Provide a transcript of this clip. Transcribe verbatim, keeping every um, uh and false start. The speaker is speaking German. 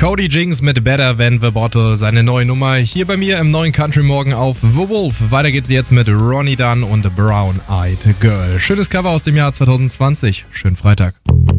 Cody Jinks mit Better Than the Bottle, seine neue Nummer hier bei mir im neuen Country Morgen auf The Wolf. Weiter geht's jetzt mit Ronnie Dunn und Brown Eyed Girl. Schönes Cover aus dem Jahr zwanzig zwanzig. Schönen Freitag.